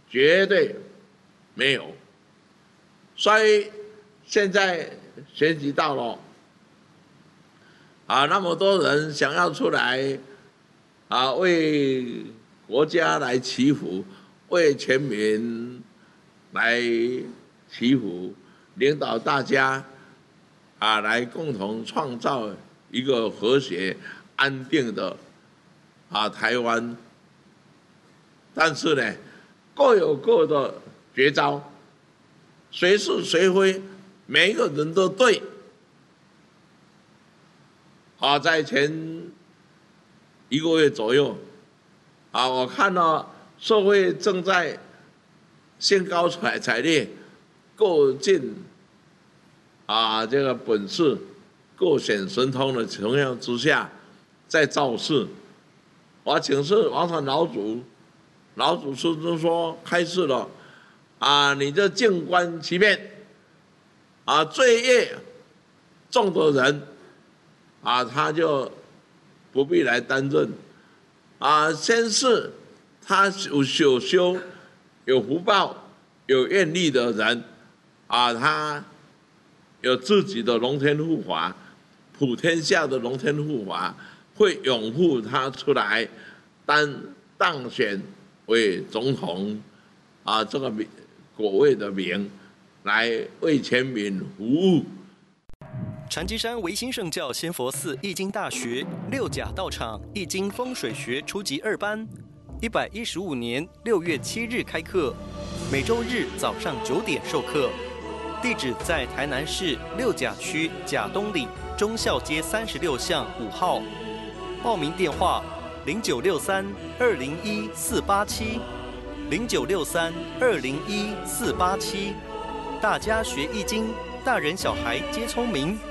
绝对没有。所以现在选举到了，那么多人想要出来，为国家来祈福，为全民来祈福，领导大家，来共同创造一个和谐、安定的台湾。但是呢，各有各的绝招，谁是谁非，每一个人都对。在前1个月左右，我看到社会正在兴高采烈，各尽这个本事，各显神通的情况之下，在造势。我请示王产老祖师就说开示了，你这静观其变，罪业重的人，他就不必来担任。先是他有修有福报、有愿力的人，他有自己的龙天护法，普天下的龙天护法会拥护他出来当选为总统，这个国位的名，来为全民服务。 禅机山维新圣教仙佛寺易经大学六甲道场易经风水学初级2班，115年6月7日开课，每周日早上9点授课。地址在台南市六甲区甲东里忠孝街36巷5号。报名电话0963-201-487，0963-201-487。大家学易经，大人小孩皆聪明。